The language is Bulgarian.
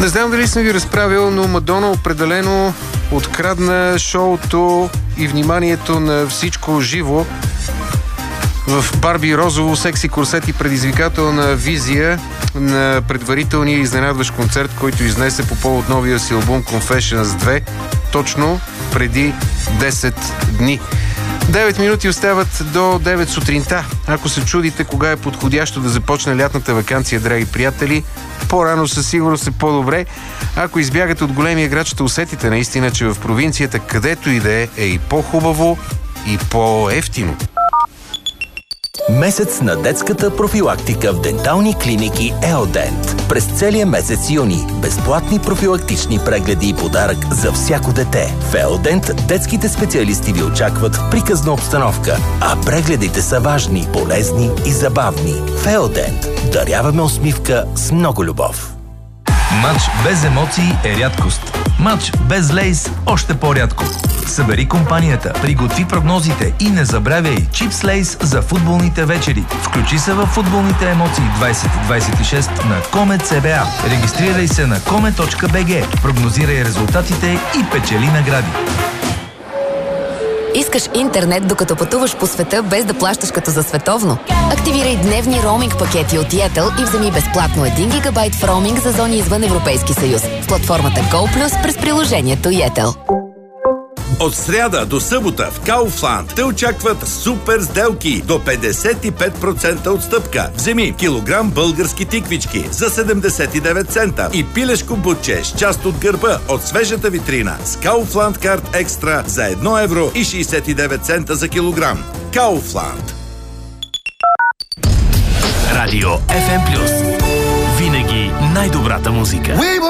Не знам дали съм ви разправил, но Мадона определено открадна шоуто и вниманието на всичко живо в Барби розово, секси корсет и предизвикателна визия на предварителния изненадващ концерт, който изнесе по повод новия си албум Confessions 2 точно преди 10 дни. 9 минути остават до 9 сутринта. Ако се чудите кога е подходящо да започне лятната ваканция, драги приятели, по-рано със сигурност е по-добре. Ако избягате от големия град, ще усетите наистина, че в провинцията, където и да е и по-хубаво и по-евтино. Месец на детската профилактика в дентални клиники Еодент. През целия месец юни безплатни профилактични прегледи и подарък за всяко дете. В Еодент детските специалисти ви очакват в приказна обстановка, а прегледите са важни, полезни и забавни. В Еодент даряваме усмивка с много любов. Мач без емоции е рядкост. Мач без лейс още по-рядко. Събери компанията, приготви прогнозите и не забравяй чипс лейс за футболните вечери. Включи се в футболните емоции 2026 на Comet CBA. Регистрирай се на comet.bg, прогнозирай резултатите и печели награди. Искаш интернет, докато пътуваш по света, без да плащаш като за световно? Активирай дневни роуминг пакети от Yettel и вземи безплатно 1 гигабайт в роуминг за зони извън Европейски съюз в платформата GoPlus през приложението Yettel. От сряда до събота в Kaufland те очакват супер сделки до 55% отстъпка. Вземи килограм български тиквички за 79 цента и пилешко бутче с част от гърба от свежата витрина с Kaufland Card Extra за 1 евро и 69 цента за килограм. Kaufland. Радио FM+. Винаги най-добрата музика.